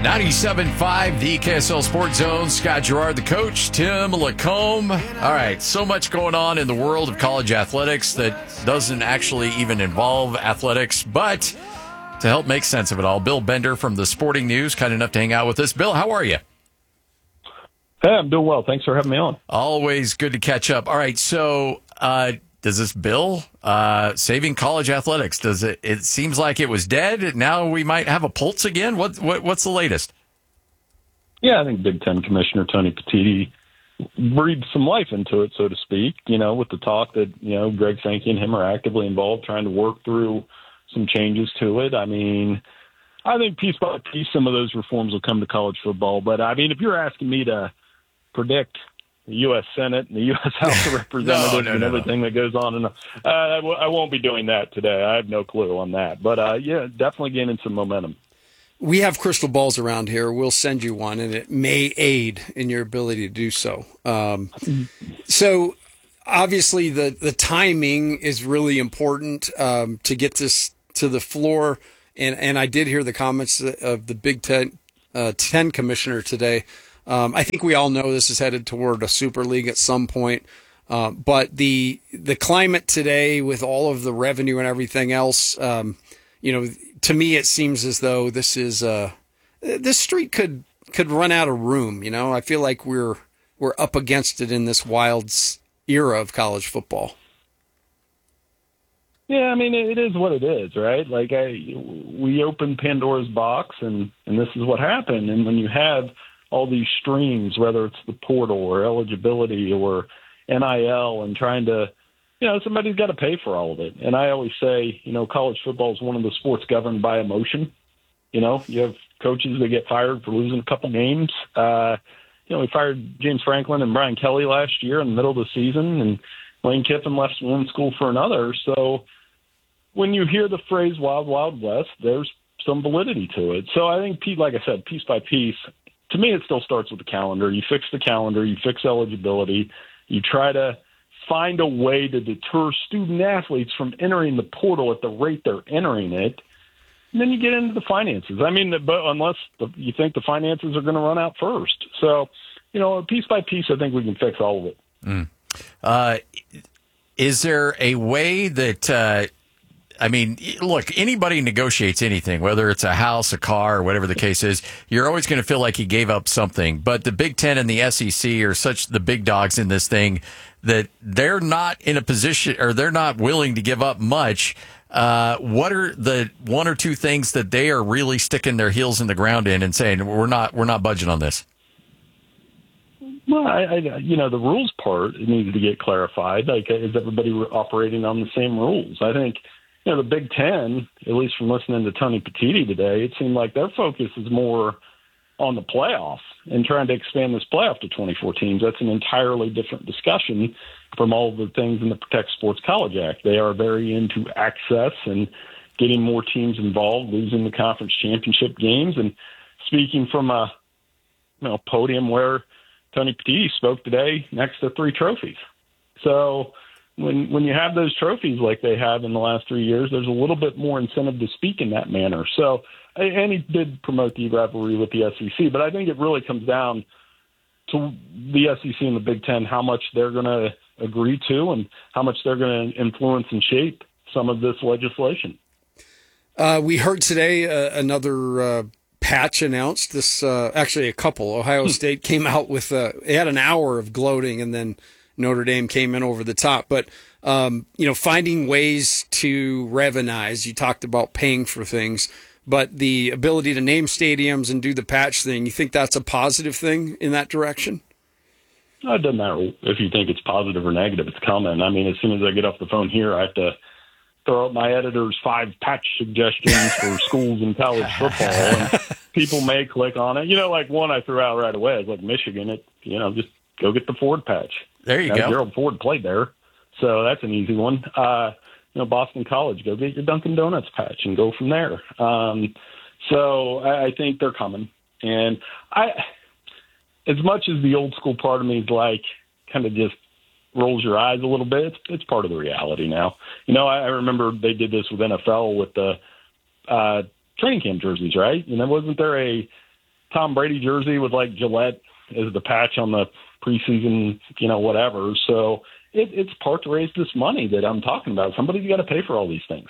97.5, the KSL Sports Zone. Scott Gerard, the coach. Tim Lacombe. All right, so much going on in the world of college athletics that doesn't actually even involve athletics. But to help make sense of it all, Bill Bender from the Sporting News, kind enough to hang out with us. Bill, how are you? Hey, I'm doing well. Thanks for having me on. Always good to catch up. All right, so does this bill saving college athletics? Does it? It seems like it was dead. Now we might have a pulse again. What's the latest? Yeah, I think Big Ten Commissioner Tony Petitti breathed some life into it, so to speak. With the talk that Greg Sankey and him are actively involved, trying to work through some changes to it. I mean, I think piece by piece, some of those reforms will come to college football. But I mean, if you're asking me to predict the U.S. Senate and the U.S. House of Representatives and everything that goes on, and I won't be doing that today. I have no clue on that. But, yeah, definitely gaining some momentum. We have crystal balls around here. We'll send you one, and it may aid in your ability to do so. So, obviously, the timing is really important to get this to the floor. And I did hear the comments of the Big Ten commissioner today. I think we all know this is headed toward a super league at some point. But the climate today with all of the revenue and everything else, to me, it seems as though this is, this street could run out of room. I feel like we're up against it in this wild era of college football. Yeah, I mean, it is what it is, right? Like we opened Pandora's box and this is what happened. And when you have all these streams, whether it's the portal or eligibility or NIL, and trying to, somebody's got to pay for all of it. And I always say, college football is one of the sports governed by emotion. You have coaches that get fired for losing a couple games. We fired James Franklin and Brian Kelly last year in the middle of the season, and Lane Kiffin left one school for another. So when you hear the phrase Wild Wild West, there's some validity to it. So I think, like I said, piece by piece, to me, it still starts with the calendar. You fix the calendar, you fix eligibility, you try to find a way to deter student athletes from entering the portal at the rate they're entering it, and then you get into the finances. I mean, but unless you think the finances are going to run out first. So, piece by piece, I think we can fix all of it. Is there a way that look, anybody negotiates anything, whether it's a house, a car, or whatever the case is, you're always going to feel like you gave up something. But the Big Ten and the SEC are such the big dogs in this thing that they're not in a position, or they're not willing to give up much. What are the one or two things that they are really sticking their heels in the ground in and saying, we're not budging on this? Well, the rules part needs to get clarified. Like, is everybody operating on the same rules? I think, the Big Ten, at least from listening to Tony Petitti today, it seemed like their focus is more on the playoff and trying to expand this playoff to 24 teams. That's an entirely different discussion from all of the things in the Protect Sports College Act. They are very into access and getting more teams involved, losing the conference championship games, and speaking from a podium where Tony Petitti spoke today next to 3 trophies. So when you have those trophies like they have in the last 3 years, there's a little bit more incentive to speak in that manner. So, and he did promote the rivalry with the SEC, but I think it really comes down to the SEC and the Big Ten, how much they're going to agree to and how much they're going to influence and shape some of this legislation. We heard today another patch announced. This actually a couple. Ohio State came out with they had an hour of gloating, and then Notre Dame came in over the top. But finding ways to revenue. You talked about paying for things, but the ability to name stadiums and do the patch thing. You think that's a positive thing in that direction? It doesn't matter if you think it's positive or negative. It's coming. I mean, as soon as I get off the phone here, I have to throw out my editor's 5 patch suggestions for schools in college football, and people may click on it. Like one I threw out right away is like Michigan. Just go get the Ford patch. There you go. Gerald Ford played there, so that's an easy one. Boston College, go get your Dunkin' Donuts patch and go from there. So I think they're coming, and as much as the old school part of me is like kind of just rolls your eyes a little bit, it's part of the reality now. I remember they did this with NFL with the training camp jerseys, right? Wasn't there a Tom Brady jersey with like Gillette as the patch on the preseason, whatever. So it's part to raise this money that I'm talking about. Somebody's got to pay for all these things.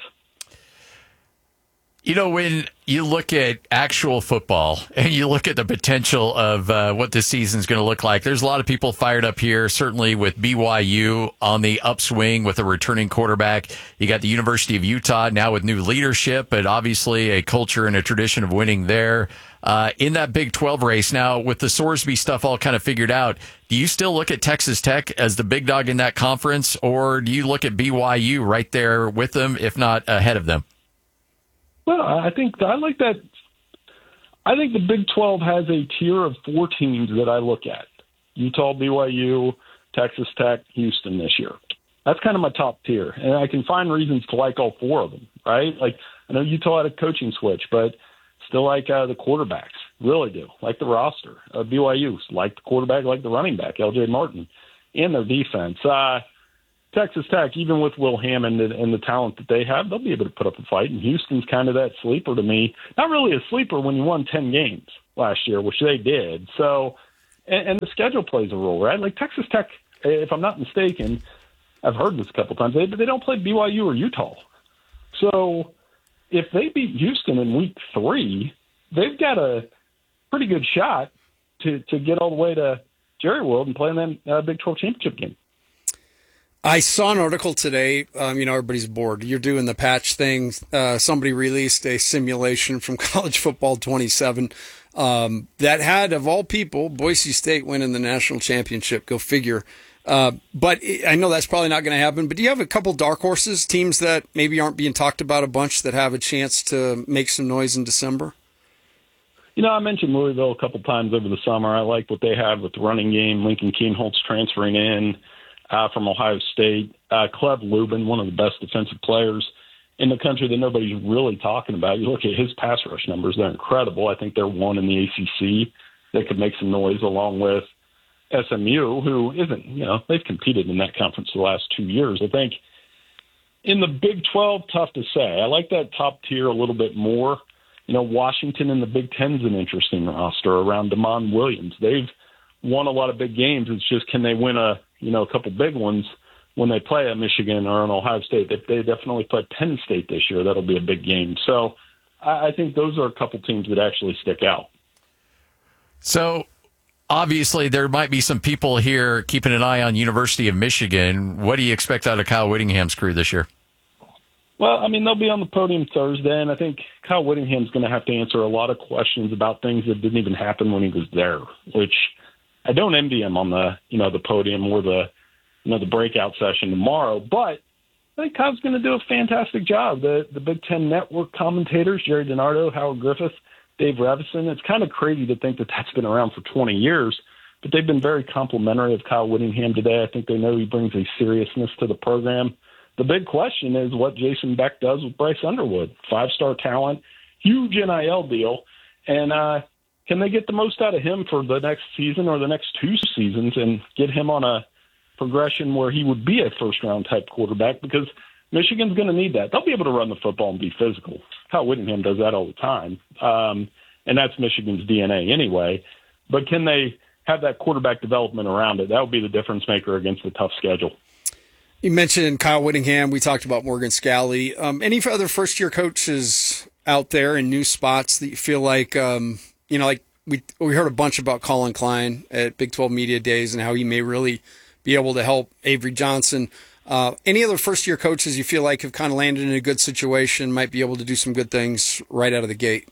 When you look at actual football and you look at the potential of what this season's going to look like, there's a lot of people fired up here, certainly with BYU on the upswing with a returning quarterback. You got the University of Utah now with new leadership, but obviously a culture and a tradition of winning there. In that Big 12 race now, with the Sorsby stuff all kind of figured out, do you still look at Texas Tech as the big dog in that conference, or do you look at BYU right there with them, if not ahead of them? Well, I think I like that. I think the Big 12 has a tier of 4 teams that I look at: Utah, BYU, Texas Tech, Houston this year. That's kind of my top tier, and I can find reasons to like all 4 of them, right? Like, I know Utah had a coaching switch, but still like the quarterbacks. Really do. Like the roster. BYU, like the quarterback, like the running back, L.J. Martin, and their defense. Texas Tech, even with Will Hammond and the talent that they have, they'll be able to put up a fight. And Houston's kind of that sleeper to me. Not really a sleeper when you won 10 games last year, which they did. So, and the schedule plays a role, right? Like Texas Tech, if I'm not mistaken, I've heard this a couple times, but they don't play BYU or Utah. So if they beat Houston in week 3, they've got a pretty good shot to get all the way to Jerry World and play in that Big 12 championship game. I saw an article today. Everybody's bored. You're doing the patch thing. Somebody released a simulation from College Football 27 that had, of all people, Boise State winning the national championship. Go figure. But I know that's probably not going to happen. But do you have a couple dark horses, teams that maybe aren't being talked about a bunch that have a chance to make some noise in December? I mentioned Louisville a couple times over the summer. I like what they have with the running game. Lincoln Kienholz transferring in from Ohio State. Cleb Lubin, one of the best defensive players in the country that nobody's really talking about. You look at his pass rush numbers, they're incredible. I think they're one in the ACC that could make some noise, along with SMU, who isn't, they've competed in that conference the last 2 years. I think in the Big 12, tough to say. I like that top tier a little bit more. Washington in the Big 10's an interesting roster around Damon Williams. They've won a lot of big games. It's just, can they win a couple big ones when they play at Michigan or an Ohio State? They definitely play Penn State this year. That'll be a big game. So I think those are a couple teams that actually stick out. So obviously there might be some people here keeping an eye on University of Michigan. What do you expect out of Kyle Whittingham's crew this year? Well, they'll be on the podium Thursday, and I think Kyle Whittingham's going to have to answer a lot of questions about things that didn't even happen when he was there, which I don't envy him on the podium or the breakout session tomorrow. But I think Kyle's going to do a fantastic job. The Big Ten Network commentators, Jerry DiNardo, Howard Griffith, Dave Revison, it's kind of crazy to think that that's been around for 20 years, but they've been very complimentary of Kyle Whittingham today. I think they know he brings a seriousness to the program. The big question is what Jason Beck does with Bryce Underwood, 5-star talent, huge NIL deal, and can they get the most out of him for the next season or the next 2 seasons and get him on a progression where he would be a first-round type quarterback, because Michigan's going to need that. They'll be able to run the football and be physical. Kyle Whittingham does that all the time, and that's Michigan's DNA anyway. But can they have that quarterback development around it? That would be the difference maker against a tough schedule. You mentioned Kyle Whittingham. We talked about Morgan Scalley. Any other first-year coaches out there in new spots that you feel like, like we heard a bunch about Colin Klein at Big 12 Media Days and how he may really be able to help Avery Johnson. Any other first-year coaches you feel like have kind of landed in a good situation, might be able to do some good things right out of the gate?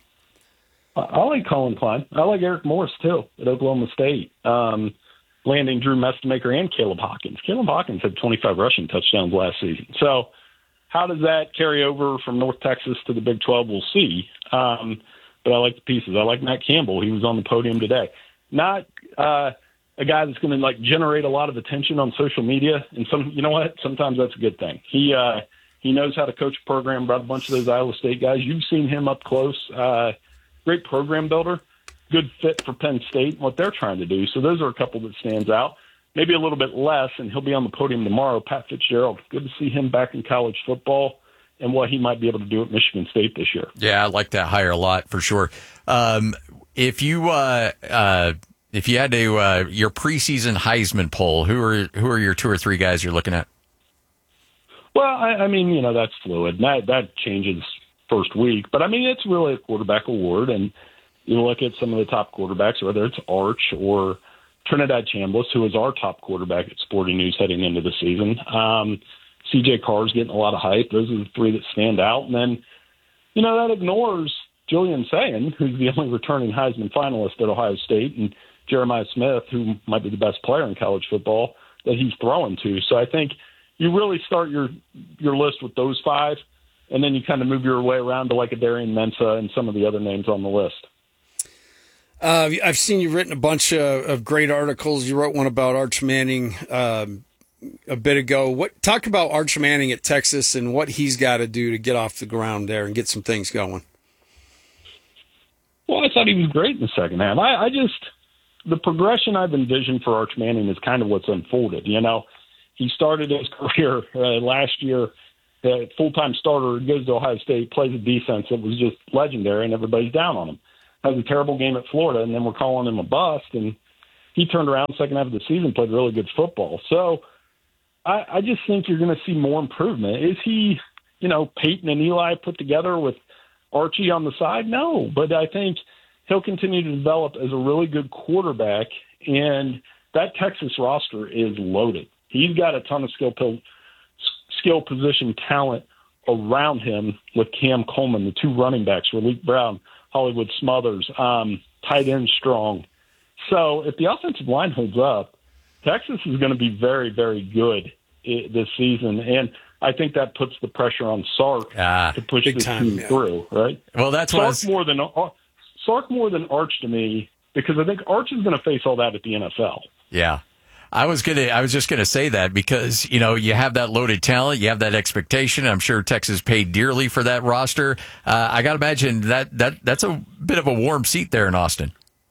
I like Colin Klein. I like Eric Morris, too, at Oklahoma State. Landing Drew Mestemaker and Caleb Hawkins. Caleb Hawkins had 25 rushing touchdowns last season. So how does that carry over from North Texas to the Big 12? We'll see. But I like the pieces. I like Matt Campbell. He was on the podium today. Not a guy that's going to generate a lot of attention on social media. And sometimes that's a good thing. He knows how to coach a program. Brought a bunch of those Iowa State guys. You've seen him up close. Great program builder. Good fit for Penn State and what they're trying to do. So those are a couple that stands out. Maybe a little bit less, and he'll be on the podium tomorrow. Pat Fitzgerald. Good to see him back in college football and what he might be able to do at Michigan State this year. Yeah, I like that hire a lot for sure. If you had to your preseason Heisman poll, who are your 2 or 3 guys you're looking at? Well, I mean, that's fluid. That changes first week. But, I mean, it's really a quarterback award. And you look at some of the top quarterbacks, whether it's Arch or Trinidad Chambliss, who is our top quarterback at Sporting News heading into the season. C.J. Carr's getting a lot of hype. Those are the 3 that stand out. And then, that ignores Julian Sayin, who's the only returning Heisman finalist at Ohio State, and Jeremiah Smith, who might be the best player in college football, that he's throwing to. So I think you really start your list with those 5, and then you kind of move your way around to like a Darian Mensah and some of the other names on the list. I've seen you've written a bunch of great articles. You wrote one about Arch Manning a bit ago. Talk about Arch Manning at Texas and what he's got to do to get off the ground there and get some things going. Well, I thought he was great in the second half. The progression I've envisioned for Arch Manning is kind of what's unfolded. He started his career last year, full-time starter, goes to Ohio State, plays a defense that was just legendary, and everybody's down on him. Has a terrible game at Florida, and then we're calling him a bust, and he turned around second half of the season, played really good football. So I just think you're going to see more improvement. Is he, Peyton and Eli put together with Archie on the side? No, but I think he'll continue to develop as a really good quarterback, and that Texas roster is loaded. He's got a ton of skill position talent around him with Cam Coleman, the 2 running backs, Raleek Brown, Hollywood Smothers, tight end strong. So if the offensive line holds up, Texas is going to be very, very good this season. And I think that puts the pressure on Sark to push this team through, right? Well, that's Sark more than Arch to me, because I think Arch is going to face all that at the NFL. Yeah. I was just gonna say that because you have that loaded talent, you have that expectation. I'm sure Texas paid dearly for that roster. I got to imagine that's a bit of a warm seat there in Austin.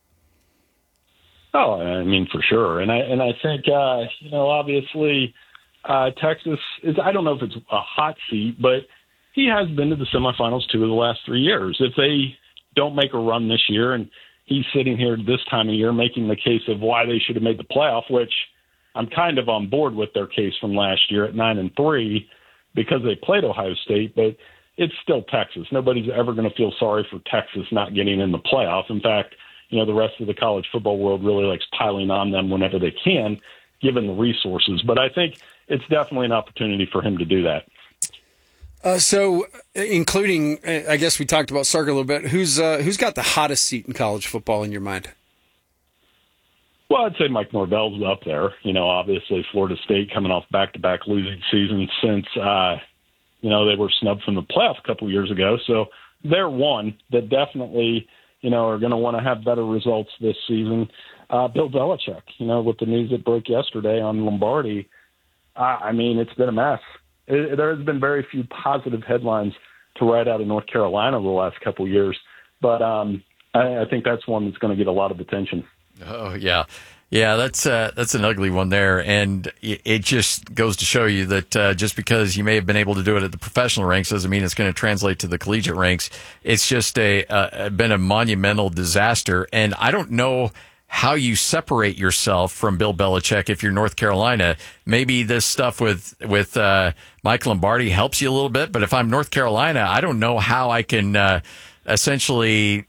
Oh, I mean, for sure, and I think obviously Texas is. I don't know if it's a hot seat, but he has been to the semifinals 2 of the last 3 years. If they don't make a run this year, and he's sitting here this time of year making the case of why they should have made the playoff, which I'm kind of on board with their case from last year at 9-3 because they played Ohio State, but it's still Texas. Nobody's ever going to feel sorry for Texas not getting in the playoff. In fact, the rest of the college football world really likes piling on them whenever they can, given the resources. But I think it's definitely an opportunity for him to do that. So, including, I guess we talked about Sark a little bit. Who's got the hottest seat in college football in your mind? Well, I'd say Mike Norvell's up there. Obviously Florida State coming off back-to-back losing seasons since, they were snubbed from the playoff a couple years ago. So they're one that definitely, are going to want to have better results this season. Bill Belichick, with the news that broke yesterday on Lombardi, it's been a mess. There has been very few positive headlines to write out of North Carolina the last couple of years, but I think that's one that's going to get a lot of attention. Oh yeah, that's an ugly one there, and it just goes to show you that just because you may have been able to do it at the professional ranks doesn't mean it's going to translate to the collegiate ranks. It's just been a monumental disaster, and I don't know how you separate yourself from Bill Belichick if you're North Carolina. Maybe this stuff with Mike Lombardi helps you a little bit, but if I'm North Carolina, I don't know how I can essentially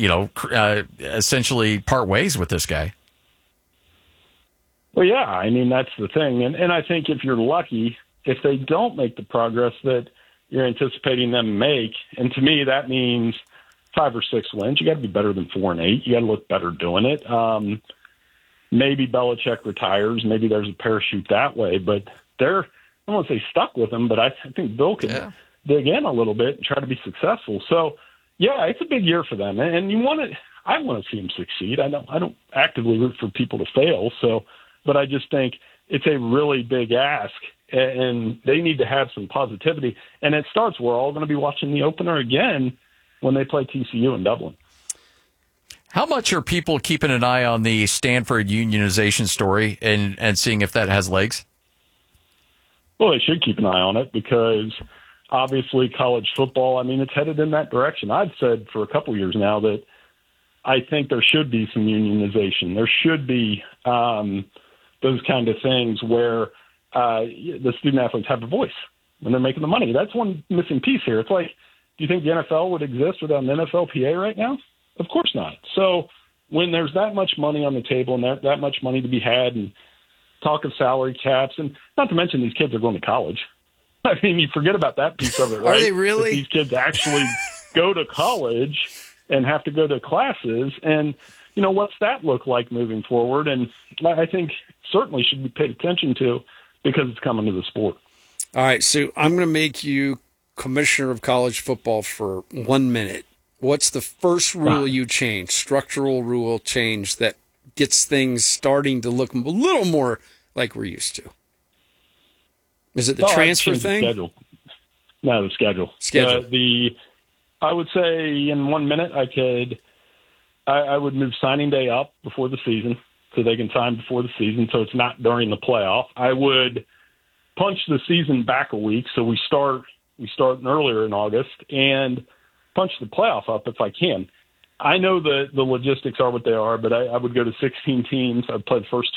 part ways with this guy. Well, yeah, that's the thing. And I think if you're lucky, if they don't make the progress that you're anticipating them to make, and to me that means 5 or 6 wins, you got to be better than 4-8. You got to look better doing it. Maybe Belichick retires. Maybe there's a parachute that way. But I don't want to say stuck with him, but I think Bill can dig in a little bit and try to be successful. So, yeah, it's a big year for them. And I want to see them succeed. I don't actively root for people to fail. So, but I just think it's a really big ask, and they need to have some positivity. And it starts, we're all going to be watching the opener again when they play TCU in Dublin. How much are people keeping an eye on the Stanford unionization story and seeing if that has legs? Well, they should keep an eye on it because obviously college football, it's headed in that direction. I've said for a couple years now that I think there should be some unionization. There should be those kind of things where the student athletes have a voice when they're making the money. That's one missing piece here. It's like, do you think the NFL would exist without an NFLPA right now? Of course not. So when there's that much money on the table and that much money to be had, and talk of salary caps, and not to mention these kids are going to college. I mean, you forget about that piece of it, right? Are they really? That these kids actually go to college and have to go to classes. And, what's that look like moving forward? And I think certainly should be paid attention to because it's coming to the sport. All right, so I'm going to make you commissioner of college football for 1 minute. What's the first rule you change, structural rule change that gets things starting to look a little more like we're used to? Is it the transfer thing? The schedule. No, the schedule. I would say in 1 minute I would move signing day up before the season so they can sign before the season so it's not during the playoff. I would punch the season back a week so we start earlier in August and punch the playoff up if I can. I know the logistics are what they are, but I would go to 16 teams. I'd play the first